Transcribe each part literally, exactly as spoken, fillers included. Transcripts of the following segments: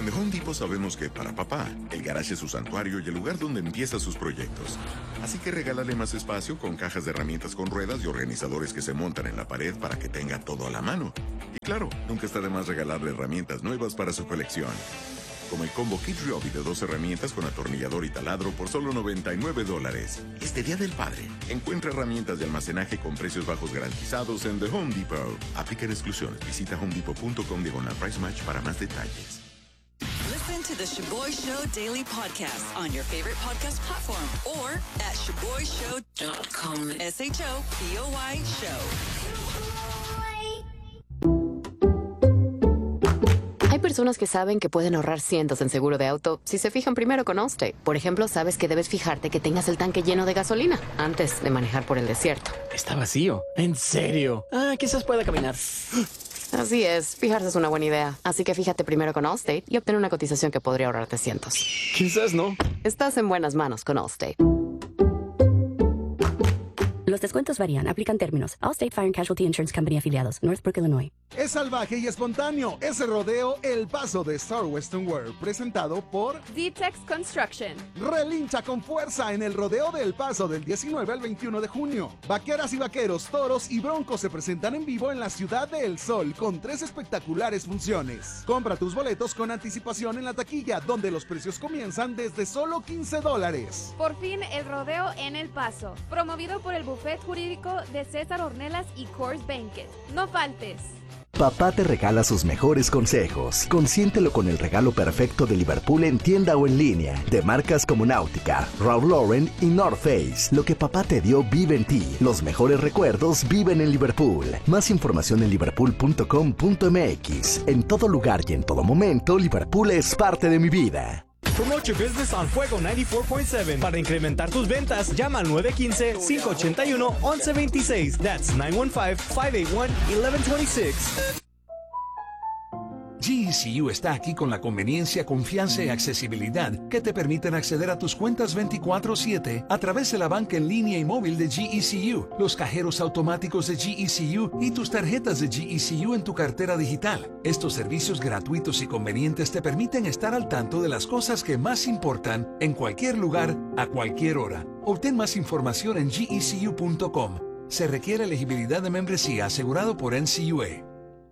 The Home Depot sabemos que para papá, el garage es su santuario y el lugar donde empieza sus proyectos. Así que regálale más espacio con cajas de herramientas con ruedas y organizadores que se montan en la pared para que tenga todo a la mano. Y claro, nunca está de más regalarle herramientas nuevas para su colección. Como el combo Kid Ryobi de dos herramientas con atornillador y taladro por solo noventa y nueve dólares. Este Día del Padre, encuentra herramientas de almacenaje con precios bajos garantizados en The Home Depot. Aplican exclusiones. Visita homedepot.com diagonal price match para más detalles. Listen to the Shaboy Show Daily Podcast on your favorite podcast platform or at shaboy show dot com. S H O B O Y Show. Hay personas que saben que pueden ahorrar cientos en seguro de auto si se fijan primero con Allstate. Por ejemplo, sabes que debes fijarte que tengas el tanque lleno de gasolina antes de manejar por el desierto. Está vacío. ¿En serio? Ah, quizás pueda caminar. Así es, fijarse es una buena idea. Así que fíjate primero con Allstate y obtén una cotización que podría ahorrarte cientos. Quizás no. Estás en buenas manos con Allstate. Los descuentos varían. Aplican términos. Allstate Fire and Casualty Insurance Company afiliados. Northbrook, Illinois. Es salvaje y espontáneo. Ese rodeo, El Paso de Star Western World, presentado por D-Tex Construction. Relincha con fuerza en el rodeo de El Paso del diecinueve al veintiuno de junio. Vaqueras y vaqueros, toros y broncos se presentan en vivo en la Ciudad del Sol con tres espectaculares funciones. Compra tus boletos con anticipación en la taquilla, donde los precios comienzan desde solo quince dólares. Por fin el rodeo en El Paso, promovido por el Buffet Jurídico de César Ornelas y Coors Banquet. No faltes. Papá te regala sus mejores consejos. Consiéntelo con el regalo perfecto de Liverpool en tienda o en línea. De marcas como Náutica, Ralph Lauren y North Face. Lo que papá te dio vive en ti. Los mejores recuerdos viven en Liverpool. Más información en liverpool punto com punto m x. En todo lugar y en todo momento, Liverpool es parte de mi vida. Promote your business on Fuego noventa y cuatro punto siete. Para incrementar tus ventas, llama al nueve uno cinco, cinco ocho uno, once veintiséis. That's nueve uno cinco, cinco ocho uno, once veintiséis. G E C U está aquí con la conveniencia, confianza y accesibilidad que te permiten acceder a tus cuentas veinticuatro siete a través de la banca en línea y móvil de G E C U, los cajeros automáticos de G E C U y tus tarjetas de G E C U en tu cartera digital. Estos servicios gratuitos y convenientes te permiten estar al tanto de las cosas que más importan en cualquier lugar, a cualquier hora. Obtén más información en G E C U punto com. Se requiere elegibilidad de membresía asegurado por N C U A.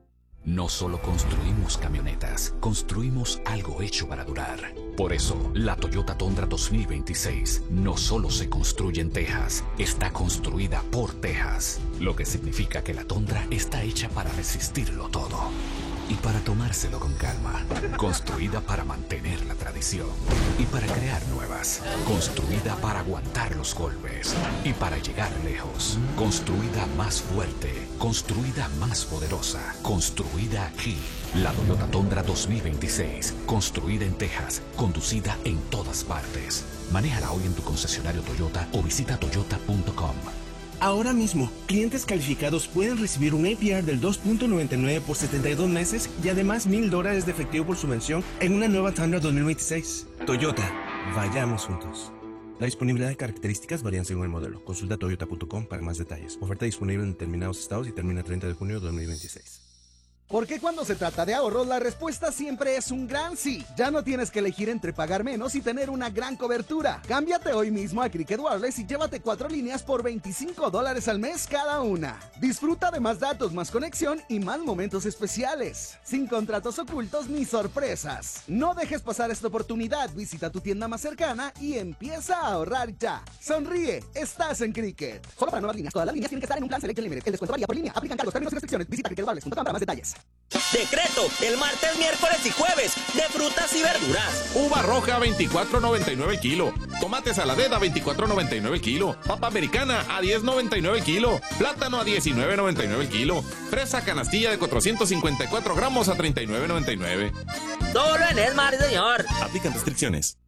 No solo construimos camionetas, construimos algo hecho para durar. Por eso, la Toyota Tundra dos mil veintiséis no solo se construye en Texas, está construida por Texas. Lo que significa que la Tundra está hecha para resistirlo todo. Y para tomárselo con calma. Construida para mantener la tradición. Y para crear nuevas. Construida para aguantar los golpes. Y para llegar lejos. Construida más fuerte. Construida más poderosa. Construida aquí. La Toyota Tundra dos mil veintiséis. Construida en Texas. Conducida en todas partes. Manéjala hoy en tu concesionario Toyota o visita toyota punto com. Ahora mismo, clientes calificados pueden recibir un A P R del dos punto noventa y nueve por setenta y dos meses y además mil dólares de efectivo por subvención en una nueva Tundra dos mil veintiséis. Toyota, vayamos juntos. La disponibilidad de características varían según el modelo. Consulta toyota punto com para más detalles. Oferta disponible en determinados estados y termina el treinta de junio de dos mil veintiséis. Porque cuando se trata de ahorros, la respuesta siempre es un gran sí. Ya no tienes que elegir entre pagar menos y tener una gran cobertura. Cámbiate hoy mismo a Cricket Wireless y llévate cuatro líneas por veinticinco dólares al mes cada una. Disfruta de más datos, más conexión y más momentos especiales. Sin contratos ocultos ni sorpresas. No dejes pasar esta oportunidad. Visita tu tienda más cercana y empieza a ahorrar ya. Sonríe, estás en Cricket. Solo para nuevas líneas. Todas las líneas tienen que estar en un plan Select Limited. El descuento varía por línea. Aplican cargos, términos y restricciones. Visita cricket wireless punto com para más detalles. Decreto, el martes, miércoles y jueves de frutas y verduras. Uva roja a veinticuatro noventa y nueve el kilo. Tomate saladera a veinticuatro noventa y nueve el kilo. Papa americana a diez noventa y nueve el kilo. Plátano a diecinueve noventa y nueve el kilo. Fresa canastilla de cuatrocientos cincuenta y cuatro gramos a treinta y nueve noventa y nueve. Solo en Esmar, señor. Aplican restricciones.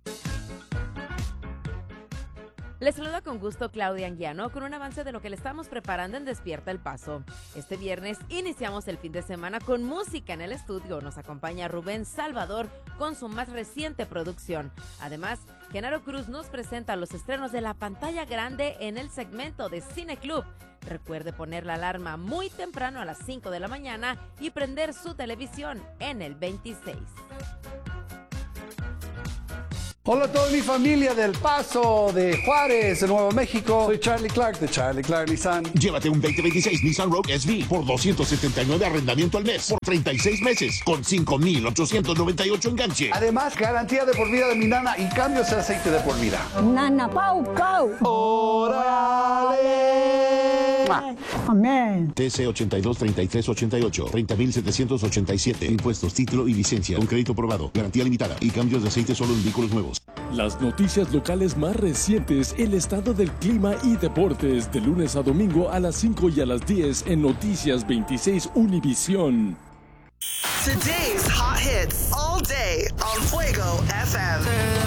Les saluda con gusto Claudia Anguiano con un avance de lo que le estamos preparando en Despierta El Paso. Este viernes iniciamos el fin de semana con música en el estudio. Nos acompaña Rubén Salvador con su más reciente producción. Además, Genaro Cruz nos presenta los estrenos de la pantalla grande en el segmento de Cine Club. Recuerde poner la alarma muy temprano a las cinco de la mañana y prender su televisión en el veintiséis. Hola a toda mi familia del Paso, de Juárez, de Nuevo México. Soy Charlie Clark de Charlie Clark Nissan. Llévate un veinte veintiséis Nissan Rogue S V por doscientos setenta y nueve arrendamiento al mes por treinta y seis meses con cinco mil ochocientos noventa y ocho enganche. Además, garantía de por vida de mi nana y cambios de aceite de por vida. Nana, pau, pau. ¡Órale! Amén. T C ochenta y dos treinta y tres ochenta y ocho, treinta mil setecientos ochenta y siete. Impuestos, título y licencia. Un crédito aprobado. Garantía limitada. Y cambios de aceite solo en vehículos nuevos. Las noticias locales más recientes, el estado del clima y deportes, de lunes a domingo a las cinco y a las diez en Noticias veintiséis Univisión. Today's hot hits all day on Fuego F M.